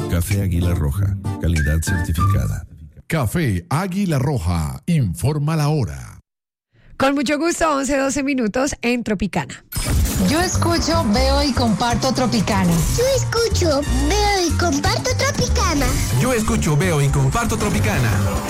Café Águila Roja, calidad certificada. Café Águila Roja, informa la hora. Con mucho gusto, 11-12 minutos en Tropicana. Yo escucho, veo y comparto Tropicana. Yo escucho, veo y comparto Tropicana. Yo escucho, veo y comparto Tropicana.